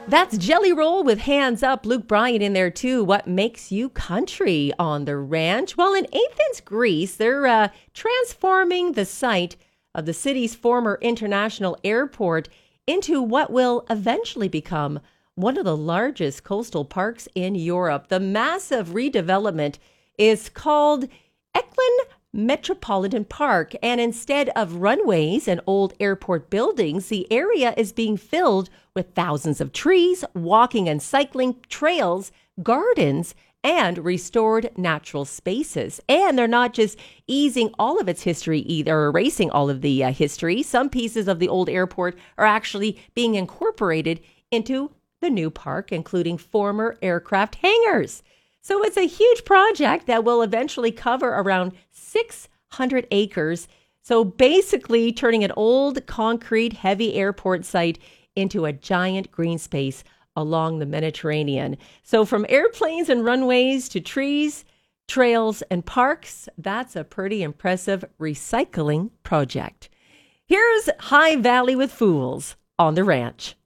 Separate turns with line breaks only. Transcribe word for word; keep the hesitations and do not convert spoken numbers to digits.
That's Jelly Roll with Hands Up. Luke Bryan in there too. What makes you country on the ranch? Well, in Athens, Greece, they're uh, transforming the site of the city's former international airport into what will eventually become one of the largest coastal parks in Europe. The massive redevelopment is called Eklund Metropolitan Park, and instead of runways and old airport buildings, the area is being filled with thousands of trees, walking and cycling trails, gardens, and restored natural spaces. And they're not just easing all of its history either, or erasing all of the uh, history. Some pieces of the old airport are actually being incorporated into the new park, including former aircraft hangars. So it's a huge project that will eventually cover around six hundred acres. So basically turning an old concrete heavy airport site into a giant green space along the Mediterranean. So from airplanes and runways to trees, trails, and parks, that's a pretty impressive recycling project. Here's High Valley with Fools on the Ranch.